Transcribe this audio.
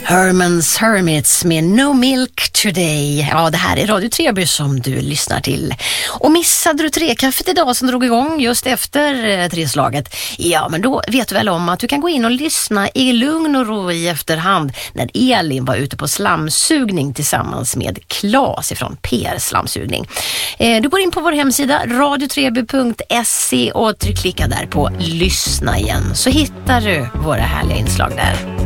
Herman's Hermits med No Milk Today. Ja, det här är Radio Treby som du lyssnar till. Och missade du Trekaffet idag som drog igång just efter treslaget? Ja, men då vet du väl om att du kan gå in och lyssna i lugn och ro i efterhand när Elin var ute på slamsugning tillsammans med Claes ifrån PR Slamsugning. Du går in på vår hemsida radiotreby.se och klicka där på lyssna igen, så hittar du våra härliga inslag där.